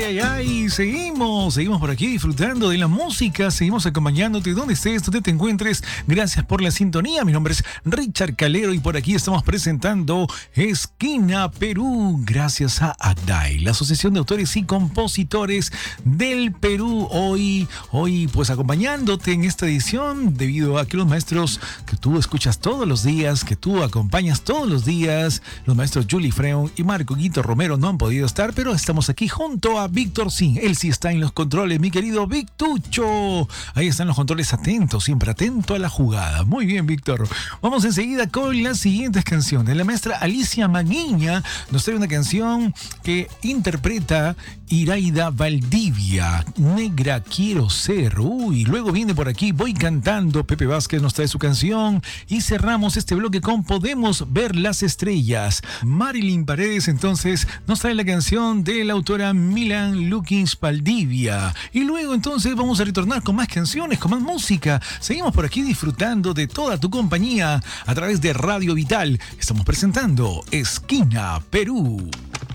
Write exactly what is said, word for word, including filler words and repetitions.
ay, ay, seguimos, seguimos por aquí disfrutando de la música, seguimos acompañándote donde estés, donde te encuentres. Gracias por la sintonía. Mi nombre es Richard Calero y por aquí estamos presentando Esquina Perú, gracias a A C D A I, la Asociación de Autores y Compositores del Perú. Hoy, hoy pues acompañándote en esta edición, debido a que los maestros que tú escuchas todos los días, que tú acompañas todos los días, los maestros Julie Freun y Marco Guito Romero no han podido estar, pero estamos aquí junto a Víctor Sí. Él sí está en los controles, mi querido Victucho. Ahí están los controles, atentos, siempre atento a la jugada. Muy bien, Víctor. Vamos enseguida con las siguientes canciones. La maestra Alicia Maguiña nos trae una canción que interpreta Iraida Valdivia, Negra Quiero Ser. Uy, luego viene por aquí Voy Cantando. Pepe Vázquez nos trae su canción y cerramos este bloque con Podemos Ver las Estrellas. Marilyn Paredes entonces nos trae la canción de la autora Milan Lukins Valdivia. Y luego entonces vamos a retornar con más canciones, con más música. Seguimos por aquí disfrutando de toda tu compañía a través de Radio Vital. Estamos presentando Esquina Perú.